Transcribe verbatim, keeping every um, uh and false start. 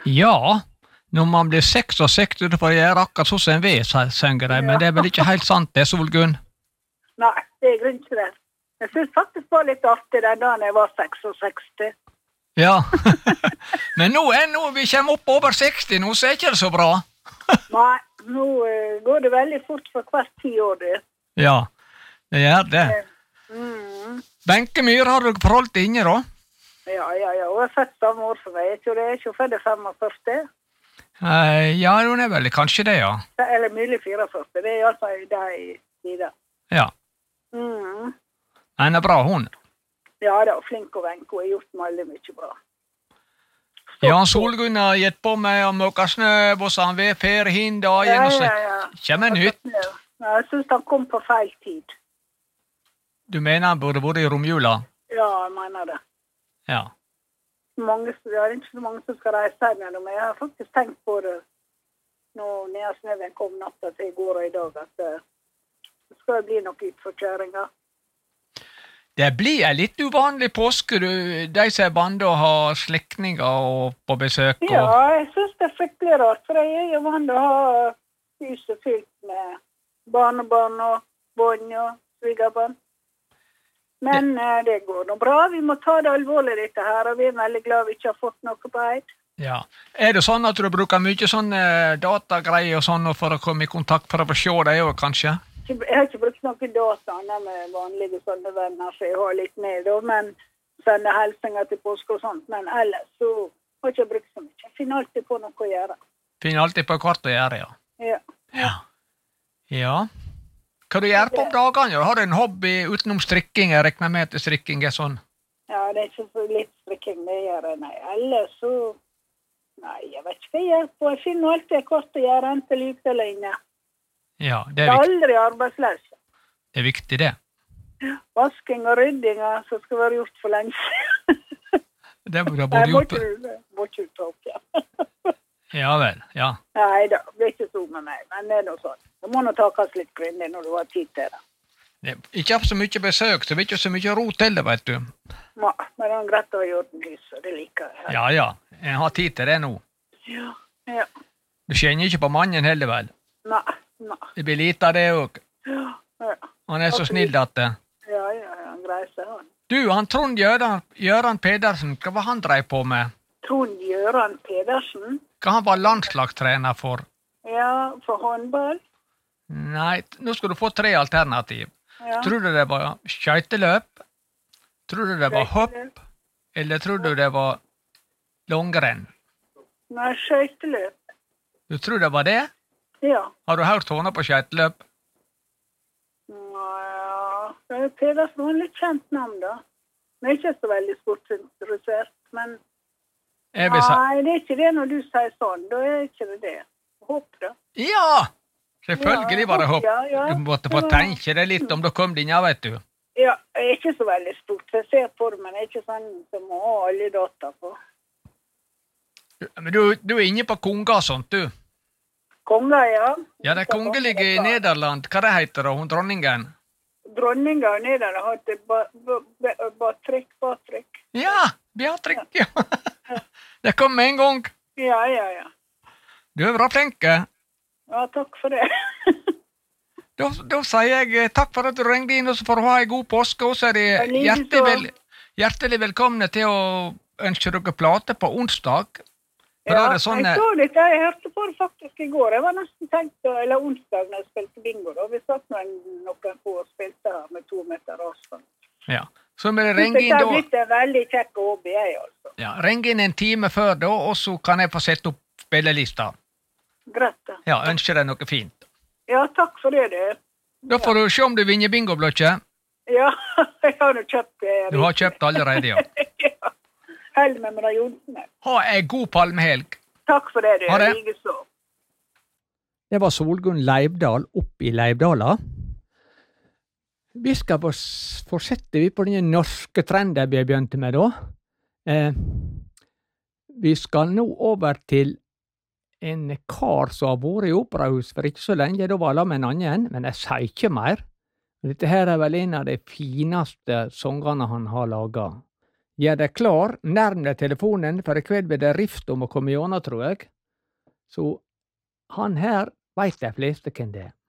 Ja, når man blir seksogseksti, så får jeg gjøre akkurat sånn som en ved, synger de, men det er vel ikke helt sant det, Solgunn? Nei, det er grunn til det. Jeg synes faktisk det var litt artig den dagen jeg var seksogseksti. Ja, men nå er nå vi kommer opp over seksti, nå så er ikke det så bra. Nei, nå uh, går det veldig fort for hvert ti år, det. Ja, det gjør det. Mm. Benke Myhre, har du forhold til Inge da? Ja, ja, ja, hun er født samme år som meg. Jeg tror det er ikke født femogførti. Uh, ja, hun er vel kanskje det, ja. Eller mulig fireogførti, det er i alle fall det i tida. Ja. Mm. Hun er bra, hun. Ja, det er flink og venk, hun har gjort veldig mye bra. Jan Solgunn har gitt på meg og måka snø, og så han ved ferie hin dagen, og så kommer nytt. Ja, jeg synes han kom på feil tid. Du mener han burde vært i romjula? Ja, jeg mener det. Ja. Mange, det er ikke så mange som skal reise her med, men jeg har faktisk tenkt på det nå når snøven kom natta til i går og i dag, at det skal bli noe utforkjøringer. Det blir en litt uvanlig påske, du, de som er bandet og har slektninger på besøk. Og... Ja, jeg synes det er fryktelig rart, for jeg er jo vant å ha huset fylt med barnebarn og bånd og svigerbarn. Men det... det går nå bra, vi må ta det alvorlig dette her, og vi er veldig glad vi ikke har fått noe på eid. Ja, er det sånn at du bruker mye sånne datagreier og sånn for å komme i kontakt for å få se deg også, kanskje? Jeg har ikke brukt noen data med vanlige sånne venner, så jeg har litt med, men sende helsinger til påske og sånt, men ellers så har jeg ikke brukt så mye. Jeg finner alltid på noe å gjøre. Finner alltid på kvart å gjøre, ja. Ja. Ja. Ja. Hva du gjør på dagene? Har du en hobby utenom strikking? Jeg regner med at strikking er sånn. Ja, det er ikke så litt strikking det gjør jeg, nei. Ellers så, nei, jeg vet ikke hva jeg gjør på. Jeg finner alltid kvart å gjøre, enten ute eller inne. Ja, det er, er viktig. Aldri arbeidsløs. Det er viktig, det. Ja, vasking og rydding som skal være gjort for lenge. Det burde ha vært gjort. Jeg må ikke ta opp, ja. Ja vel, ja. Nei da, det er ikke så med meg, men det er noe sånn. Du må nå takast litt grundig når du har tid til det. Det ikke har så mye besøk, så det er ikke så mye ro til det, vet du. Ja, men det er greit å ha gjort en hus, og det liker jeg. Ja, ja, jeg har tid til det nå. Ja, ja. Du kjenner ikke på mannen heller, vel? Nei. Nei. Det blir lite av det også. Ja, ja. Han er så snill at det. Ja, ja, han greier seg, han. Du, han Trond Gjøran, Gjøran Pedersen, hva var han drev på med? Trond Gjøran Pedersen? Hva han var landslagstrener for? Ja, for håndball. Nei, nå skal du få tre alternativ. Ja. Tror du det var skøyteløp? Tror du det var hopp? Eller tror du det var langrenn? Nei, skøyteløp. Du tror det var det? Ja. Har du hørt henne på skøyteløp? Ja, Pedersen var en litt kjent navn da. Men ikke så veldig sportsinteressert, men... Nei, det er ikke det når du sier sånn, da er ikke det det. Hopp da. Ja! Selvfølgelig var det hopp. Ja, ja. Du måtte få tenke deg litt om du kom din, ja, vet du. Ja, jeg er ikke så veldig stort, så jeg ser på det, men det er ikke sånn som å ha alle data på. Men du, du er inne på konga og sånt, du? Konga, ja. Ja, det er kongelige i Nederland. Hva det heter da, hun dronningen? Dronningen i Nederland har hatt Batrik, Batrik. Ja, Beatrik, ja. Det kom med en gang. Ja, ja, ja. Du er bra flinke. Ja, takk for det. da, da sier jeg takk for at du ringte inn, og så får du ha en god påske, og så er det hjertelig, vel, hjertelig velkomne til å ønske dere plate på onsdag. Ja, sånn, jeg så litt, jeg hørte på det faktisk i går. Jeg var nesten tenkt, eller onsdag når jeg spilte bingo, da. Vi satt noen, noen på og spilte her med to meter avstand. Ja, så må det ringe inn da. Det har blitt en veldig kjekk hobby, jeg altså. Ja, ring inn en time før da, og så kan jeg få sette opp spillelista. Greit da. Ja, ønsker deg noe fint. Ja, takk for det, det. Da får du se om du vinner bingo-blokket. Ja, jeg har jo kjøpt det. Du har kjøpt allerede, ja. Ja. Held med med Jonsene. Ha en god palmehelg. Takk for det, det. Ha det. Likeså. Det var Solgunn Leibdal opp i Leibdala. Vi skal fortsette vi på den norske trenden vi begynte med da. Eh, vi skal nå over til en kar som har vært i operahus for ikke så lenge. Da var det med en annen, men jeg sier ikke mer. Dette her er vel en av de fineste sangene han har laget. Gjør deg klar, nærm deg telefonen, for i kveld blir det rift om å komme gjennom, tror jeg. Så han her veit de fleste hvem det er.